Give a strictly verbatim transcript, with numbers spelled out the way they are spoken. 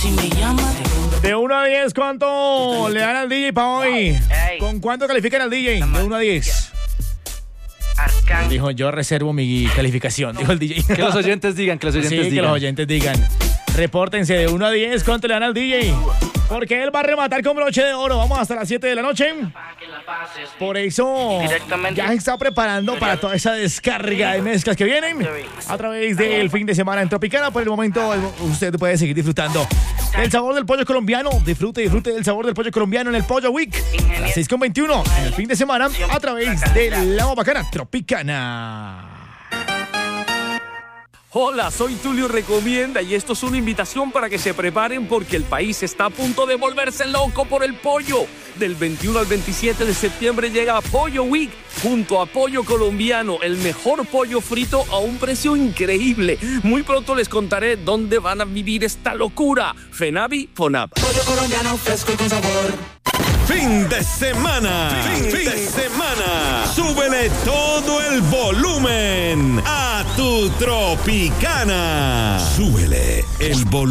Si me llamas. De uno a diez, ¿cuánto le dan al D J para hoy? ¿Con cuánto califican al D J? De uno a diez. Dijo, yo reservo mi calificación, dijo el D J. Que los oyentes digan, que los oyentes sí, digan. que los oyentes digan. Repórtense de uno a diez, ¿cuánto le dan al D J? Porque él va a rematar con broche de oro. Vamos hasta las siete de la noche. Por eso ya se está preparando para toda esa descarga de mezclas que vienen a través del fin de semana en Tropicana. Por el momento usted puede seguir disfrutando del sabor del pollo colombiano. Disfrute, disfrute del sabor del pollo colombiano en el Pollo Week. A las seis con veintiuno en el fin de semana a través de la más bacana Tropicana. Hola, soy Tulio Recomienda y esto es una invitación para que se preparen porque el país está a punto de volverse loco por el pollo. Del veintiuno al veintisiete de septiembre llega Pollo Week junto a Pollo Colombiano, el mejor pollo frito a un precio increíble. Muy pronto les contaré dónde van a vivir esta locura. Fenavi, Fonab. Pollo colombiano fresco y con sabor. Fin de semana. Fin, fin de semana. Súbele todo el volumen a tu Tropicana. Súbele el volumen.